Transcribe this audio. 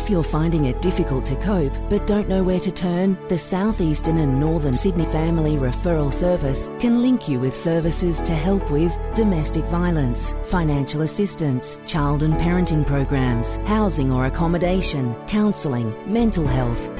If you're finding it difficult to cope but don't know where to turn, the South Eastern and Northern Sydney Family Referral Service can link you with services to help with domestic violence, financial assistance, child and parenting programs, housing or accommodation, counselling, mental health,